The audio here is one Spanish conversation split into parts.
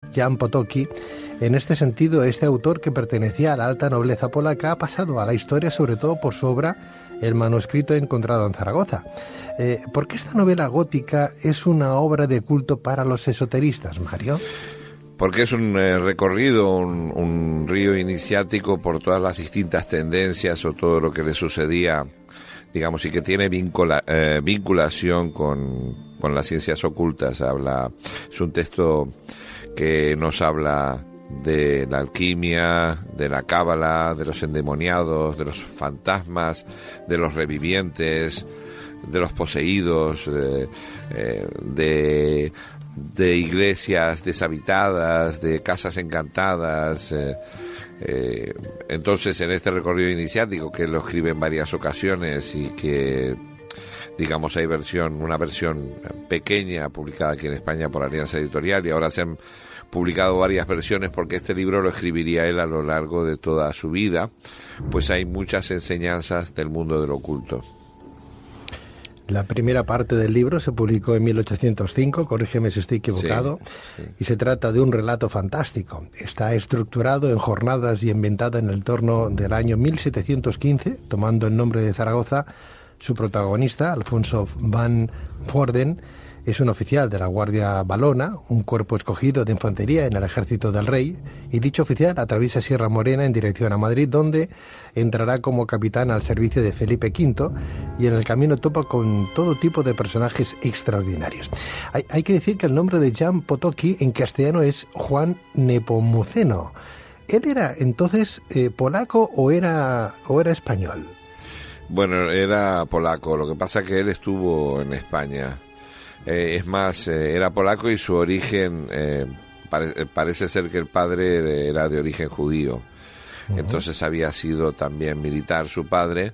Jan Potocki. En este sentido, este autor, que pertenecía a la alta nobleza polaca, ha pasado a la historia sobre todo por su obra El manuscrito encontrado en Zaragoza. ¿Por qué esta novela gótica es una obra de culto para los esoteristas, Mario? Porque es un recorrido, un río iniciático por todas las distintas tendencias o todo lo que le sucedía, digamos, y que tiene vinculación con las ciencias ocultas. Es un texto que nos habla de la alquimia, de la cábala, de los endemoniados, de los fantasmas, de los revivientes, de los poseídos, de iglesias deshabitadas, de casas encantadas. Entonces, en este recorrido iniciático, que él lo escribe en varias ocasiones y que, digamos, hay una versión pequeña publicada aquí en España por Alianza Editorial, y ahora se han publicado varias versiones porque este libro lo escribiría él a lo largo de toda su vida, pues hay muchas enseñanzas del mundo del oculto. La primera parte del libro se publicó en 1805, corrígeme si estoy equivocado, sí. Y se trata de un relato fantástico. Está estructurado en jornadas y ambientada en el torno del año 1715, tomando el nombre de Zaragoza. Su protagonista, Alfonso van Voorden, es un oficial de la Guardia Valona, un cuerpo escogido de infantería en el ejército del rey, y dicho oficial atraviesa Sierra Morena en dirección a Madrid, donde entrará como capitán al servicio de Felipe V, y en el camino topa con todo tipo de personajes extraordinarios. Hay que decir que el nombre de Jan Potocki en castellano es Juan Nepomuceno. ¿Él era entonces polaco o era español? Bueno, era polaco, lo que pasa que él estuvo en España. Es más, era polaco y su origen, parece ser que el padre era de origen judío. Entonces había sido también militar su padre.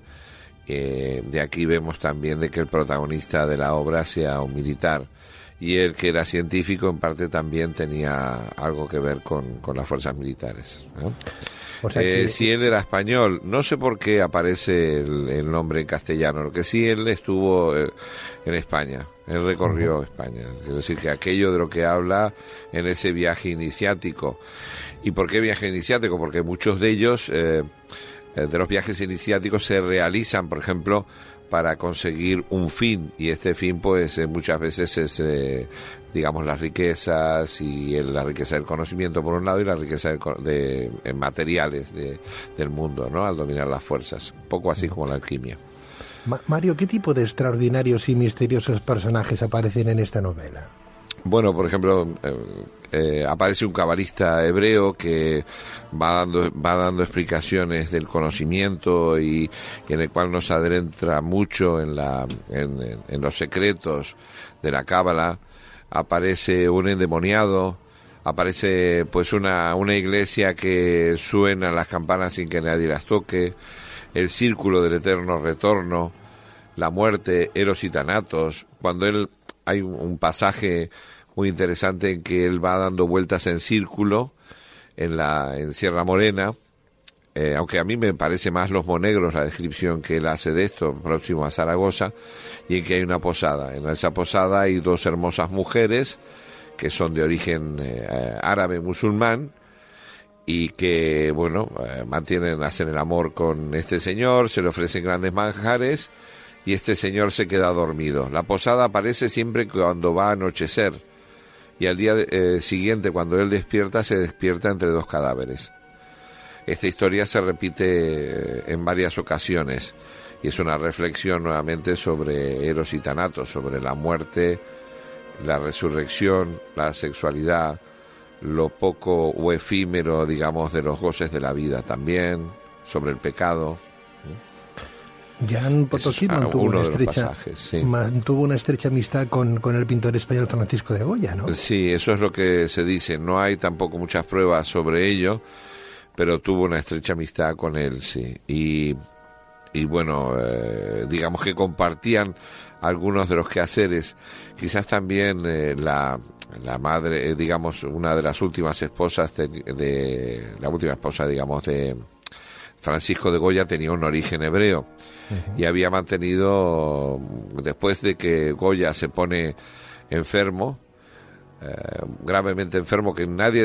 De aquí vemos también de que el protagonista de la obra sea un militar. Y él, que era científico, en parte también tenía algo que ver con las fuerzas militares, ¿no? O sea que... si él era español, no sé por qué aparece el nombre en castellano, lo que sí, él estuvo en España, él recorrió España, es decir, que aquello de lo que habla en ese viaje iniciático. ¿Y por qué viaje iniciático? Porque muchos de ellos, de los viajes iniciáticos, se realizan, por ejemplo, para conseguir un fin, y este fin pues muchas veces es digamos las riquezas, y la riqueza del conocimiento por un lado y la riqueza de materiales del mundo, ¿no?, al dominar las fuerzas, un poco así como la alquimia. Mario, ¿qué tipo de extraordinarios y misteriosos personajes aparecen en esta novela? Bueno, por ejemplo, aparece un cabalista hebreo que va dando explicaciones del conocimiento y en el cual nos adentra mucho en los secretos de la cábala. Aparece un endemoniado, aparece pues una iglesia que suena las campanas sin que nadie las toque, el círculo del eterno retorno, la muerte, Eros y Thanatos. Hay un pasaje muy interesante en que él va dando vueltas en círculo en Sierra Morena, aunque a mí me parece más Los Monegros la descripción que él hace de esto, próximo a Zaragoza, y en que hay una posada. En esa posada hay dos hermosas mujeres que son de origen árabe musulmán y que, bueno, hacen el amor con este señor, se le ofrecen grandes manjares y este señor se queda dormido. La posada aparece siempre cuando va a anochecer, y al día siguiente, cuando él despierta, se despierta entre dos cadáveres. Esta historia se repite en varias ocasiones y es una reflexión nuevamente sobre Eros y Thanatos, sobre la muerte, la resurrección, la sexualidad, lo poco o efímero, digamos, de los goces de la vida también, sobre el pecado. Jan Potocki mantuvo una estrecha amistad con el pintor español Francisco de Goya, ¿no? Sí, eso es lo que se dice. No hay tampoco muchas pruebas sobre ello, pero tuvo una estrecha amistad con él, sí. Y bueno, digamos que compartían algunos de los quehaceres. Quizás también la madre, digamos, una de las últimas esposas la última esposa, digamos, de Francisco de Goya tenía un origen hebreo. Y había mantenido, después de que Goya se pone enfermo, gravemente enfermo, que nadie